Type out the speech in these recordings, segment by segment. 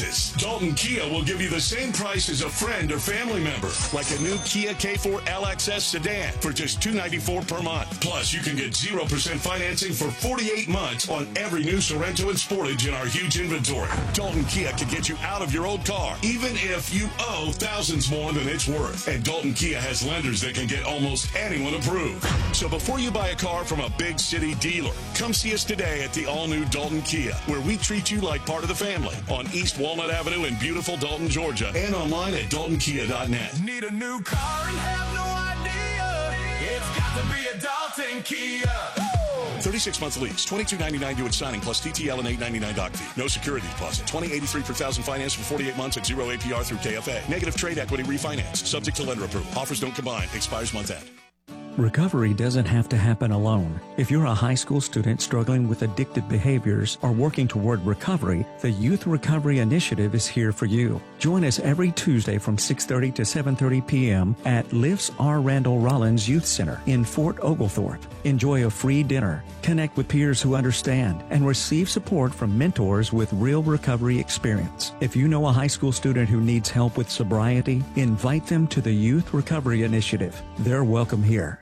Dalton Kia will give you the same price as a friend or family member, like a new Kia K4 LXS sedan for just $294 per month. Plus, you can get 0% financing for 48 months on every new Sorento and Sportage in our huge inventory. Dalton Kia can get you out of your old car, even if you owe thousands more than it's worth. And Dalton Kia has lenders that can get almost anyone approved. So before you buy a car from a big city dealer, come see us today at the all-new Dalton Kia, where we treat you like part of the family on East Walnut Avenue in beautiful Dalton, Georgia, and online at daltonkia.net. Need a new car and have no idea? It's got to be a Dalton Kia. 36-month lease, $22.99 due at signing, plus TTL and $8.99 doc fee. No security deposit. $20.83 per thousand finance for 48 months at 0 APR through KFA. Negative trade equity refinance. Subject to lender approval. Offers don't combine. Expires month end. Recovery doesn't have to happen alone. If you're a high school student struggling with addictive behaviors or working toward recovery, the Youth Recovery Initiative is here for you. Join us every Tuesday from 6:30 to 7:30 p.m. at Lifts R. Randall Rollins Youth Center in Fort Oglethorpe. Enjoy a free dinner, connect with peers who understand, and receive support from mentors with real recovery experience. If you know a high school student who needs help with sobriety, invite them to the Youth Recovery Initiative. They're welcome here.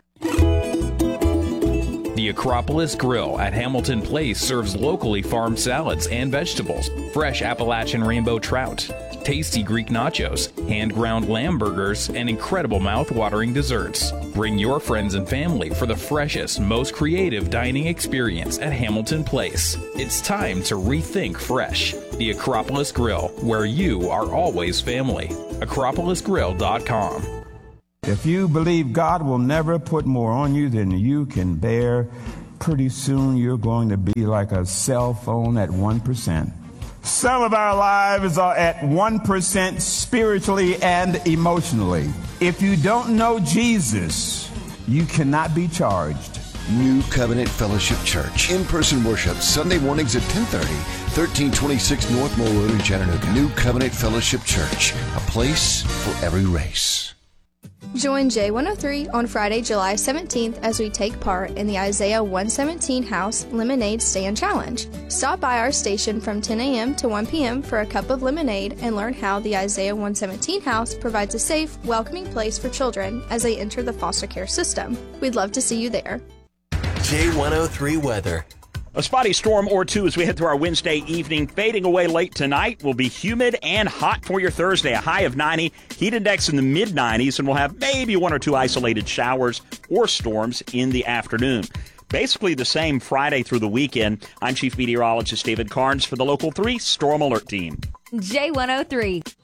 The Acropolis Grill at Hamilton Place serves locally farmed salads and vegetables, fresh Appalachian rainbow trout, tasty Greek nachos, hand-ground lamb burgers, and incredible mouth-watering desserts. Bring your friends and family for the freshest, most creative dining experience at Hamilton Place. It's time to rethink fresh. The Acropolis Grill, where you are always family. AcropolisGrill.com. If you believe God will never put more on you than you can bear, pretty soon you're going to be like a cell phone at 1%. Some of our lives are at 1% spiritually and emotionally. If you don't know Jesus, you cannot be charged. New Covenant Fellowship Church. In-person worship Sunday mornings at 10:30, 1326 North Mole Road in Chattanooga. New Covenant Fellowship Church. A place for every race. Join J103 on Friday, July 17th as we take part in the Isaiah 117 House Lemonade Stand Challenge. Stop by our station from 10 a.m. to 1 p.m. for a cup of lemonade and learn how the Isaiah 117 House provides a safe, welcoming place for children as they enter the foster care system. We'd love to see you there. J103 weather. A spotty storm or two as we head through our Wednesday evening. Fading away late tonight. Will be humid and hot for your Thursday. A high of 90. Heat index in the mid-90s, and we'll have maybe one or two isolated showers or storms in the afternoon. Basically the same Friday through the weekend. I'm Chief Meteorologist David Carnes for the Local 3 Storm Alert Team. J103.